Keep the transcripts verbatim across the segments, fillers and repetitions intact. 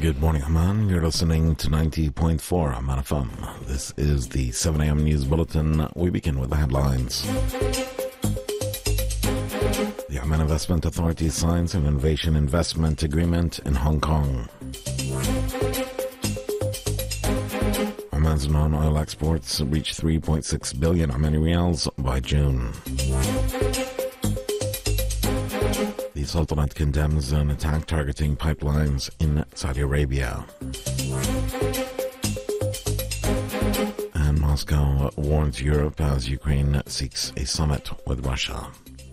Good morning, Amman. You're listening to ninety point four Amman F M. This is the seven a.m. News Bulletin. We begin with the headlines. The Amman Investment Authority signs an innovation investment agreement in Hong Kong. Amman's non-oil exports reached three point six billion Omani Riyals by June. The Sultanate condemns an attack targeting pipelines in Saudi Arabia. And Moscow warns Europe as Ukraine seeks a summit with Russia.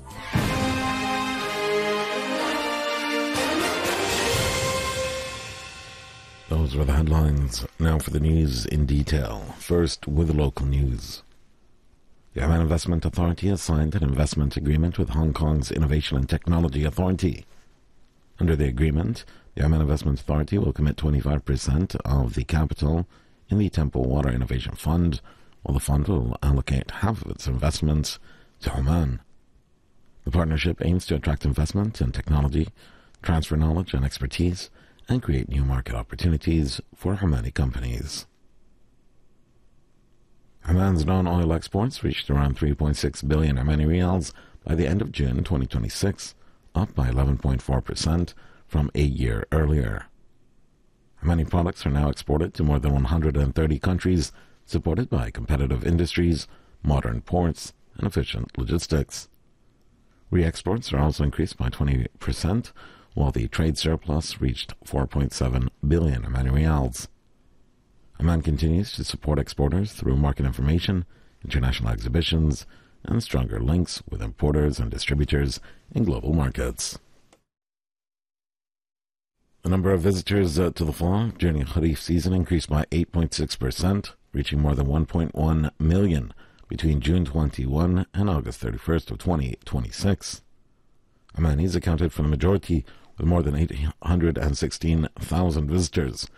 Those were the headlines. Now for the news in detail. First, with local news. The Amman Investment Authority has signed an investment agreement with Hong Kong's Innovation and Technology Authority. Under the agreement, the Amman Investment Authority will commit twenty-five percent of the capital in the Temple Water Innovation Fund, while the fund will allocate half of its investments to Oman. The partnership aims to attract investment in technology, transfer knowledge and expertise, and create new market opportunities for Omani companies. Oman's non-oil exports reached around three point six billion Omani Riyals by the end of June twenty twenty-six, up by eleven point four percent from a year earlier. Omani products are now exported to more than one hundred thirty countries, supported by competitive industries, modern ports, and efficient logistics. Re-exports are also increased by twenty percent, while the trade surplus reached four point seven billion Omani Riyals. Amman continues to support exporters through market information, international exhibitions, and stronger links with importers and distributors in global markets. The number of visitors uh, to the fall during the Kharif season increased by eight point six percent, reaching more than one point one million between June twenty-first and August thirty-first of twenty twenty-six. Omanis accounted for the majority, with more than eight hundred sixteen thousand visitors,